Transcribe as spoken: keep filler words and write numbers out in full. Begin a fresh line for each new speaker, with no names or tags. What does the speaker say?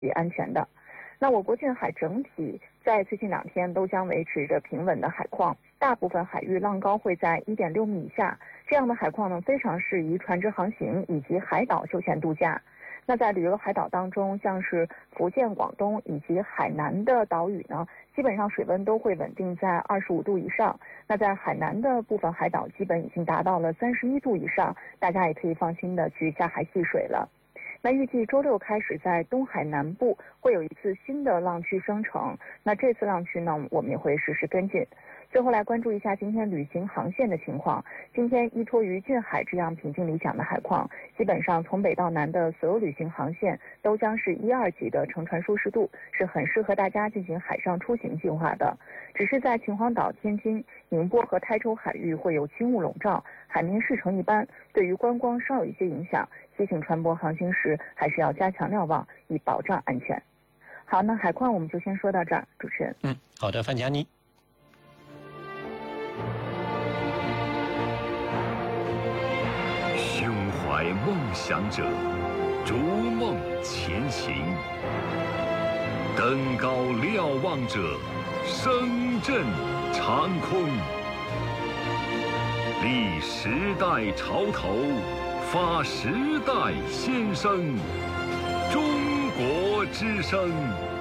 与安全的。那我国近海整体在最近两天都将维持着平稳的海况，大部分海域浪高会在 一点六米以下，这样的海况呢非常适宜船只航行以及海岛休闲度假。那在旅游海岛当中，像是福建、广东以及海南的岛屿呢，基本上水温都会稳定在二十五度以上。那在海南的部分海岛基本已经达到了三十一度以上，大家也可以放心的去下海戏水了。那预计周六开始，在东海南部会有一次新的浪区生成，那这次浪区呢，我们也会实时跟进。最后来关注一下今天旅行航线的情况。今天依托于近海这样平静理想的海况，基本上从北到南的所有旅行航线都将是一二级的乘船舒适度，是很适合大家进行海上出行计划的。只是在秦皇岛、天津、宁波和台州海域会有轻雾笼罩，海面视程一般，对于观光稍有一些影响。提醒船舶航行时还是要加强瞭望，以保障安全。好，那海况我们就先说到这儿，主持人。
嗯，好的，范佳妮。
胸怀梦想者，逐梦前行；登高瞭望者，声震长空。立时代潮头，发时代先声。中国之声。